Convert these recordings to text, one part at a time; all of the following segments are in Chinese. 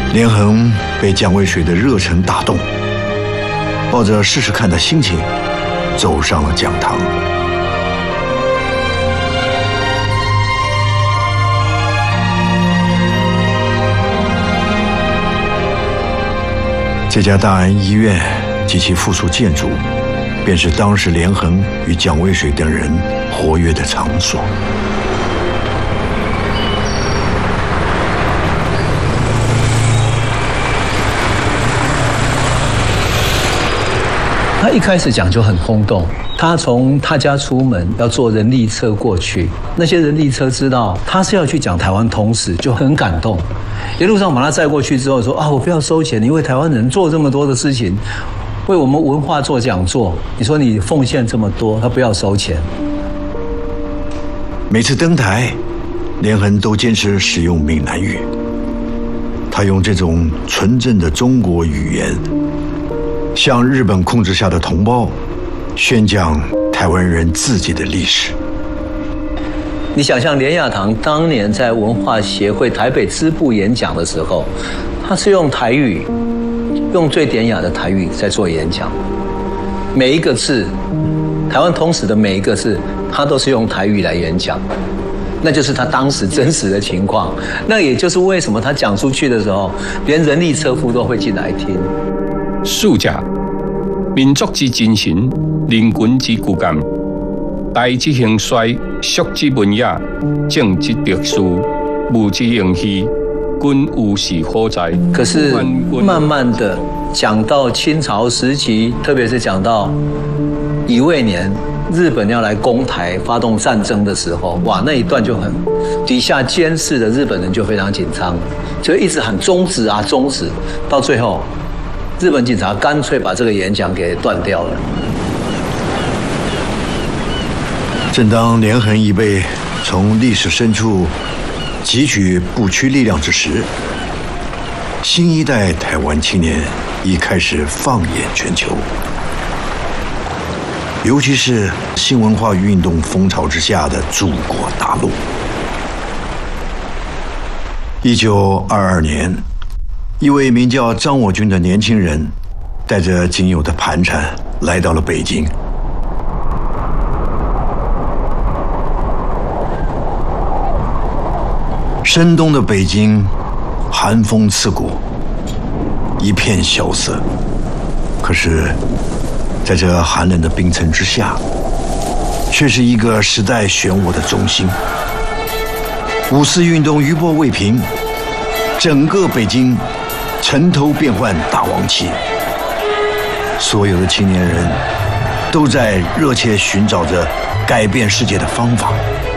连横被蒋渭水的热忱打动，抱着试试看的心情，走上了讲堂。这家大安医院及其附属建筑，便是当时连横与蒋渭水等人活跃的场所。 他一开始讲就很轰动，他从他家出门要坐人力车过去，那些人力车知道他是要去讲台湾通史，就很感动。一路上把他载过去之后说啊，我不要收钱，你为台湾人做这么多的事情，为我们文化做讲座，你说你奉献这么多，他不要收钱。 每次登台，连横都坚持使用闽南语，他用这种纯正的中国语言，向日本控制下的同胞宣讲台湾人自己的历史。 你想象连雅堂当年在文化协会台北支部演讲的时候，他是用台语，用最典雅的台语在做演讲，每一个字，台湾通史的每一个字，他都是用台语来演讲，那就是他当时真实的情况。那也就是为什么他讲出去的时候，连人力车夫都会进来听。 史家，民族之精神，人群之骨干，台之兴衰，俗之文雅，政之特殊，武之英虚，均有其所在。 可是慢慢的讲到清朝时期，特别是讲到乙未年，日本要来攻台、发动战争的时候，哇，那一段就很，底下监视的日本人就非常紧张，就一直喊终止啊，终止，到最后，日本警察干脆把这个演讲给断掉了。 正当连横已被从历史深处汲取不屈力量之时，新一代台湾青年已开始放眼全球，尤其是新文化运动风潮之下的祖国大陆。1922年，一位名叫张我军的年轻人，带着仅有的盘缠来到了北京。深冬的北京，寒风刺骨，一片萧瑟。可是，在这寒冷的冰层之下，却是一个时代漩涡的中心。五四运动余波未平，整个北京城头变换大王旗，所有的青年人都在热切寻找着改变世界的方法。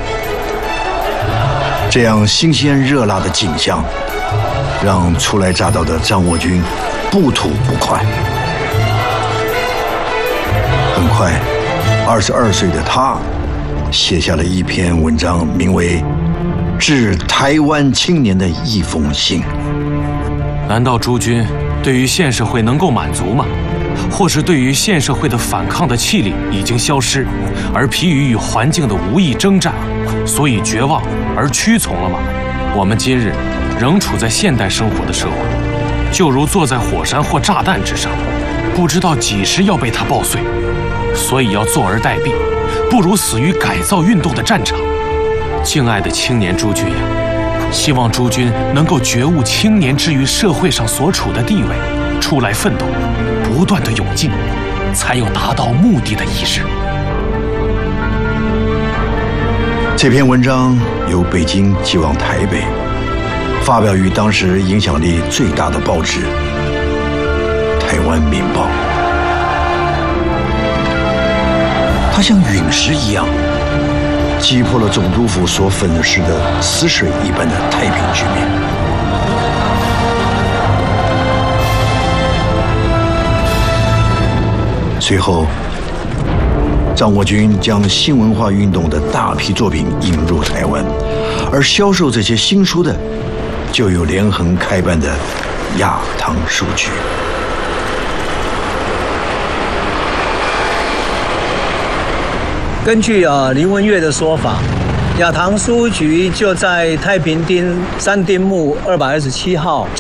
这样新鲜热辣的景象，让初来乍到的张我军不吐不快。很快，22岁的他写下了一篇文章，名为《致台湾青年的一封信》。 难道诸君对于现社会能够满足吗？或是对于现社会的反抗的气力已经消失，而疲于与环境的无意征战，所以绝望而屈从了吗？我们今日仍处在现代生活的社会，就如坐在火山或炸弹之上，不知道几时要被它爆碎，所以要坐而待毙，不如死于改造运动的战场。敬爱的青年诸君呀，希望诸君能够觉悟青年之于社会上所处的地位，出来奋斗，不断的涌进，才有达到目的的意识。 这篇文章由北京寄往台北，发表于当时影响力最大的报纸《台湾民报》。它像陨石一样，击破了总督府所粉饰的死水一般的太平局面。随后，张我军将新文化运动的大批作品引入台湾，而销售这些新书的，就有连横开办的亚堂书局。 根据林文月的说法，亚堂书局就在太平町3丁目227号。